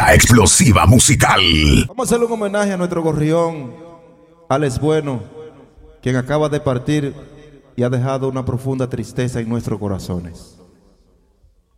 La explosiva musical. Vamos a hacerle un homenaje a nuestro gorrión, Alex Bueno, quien acaba de partir y ha dejado una profunda tristeza en nuestros corazones.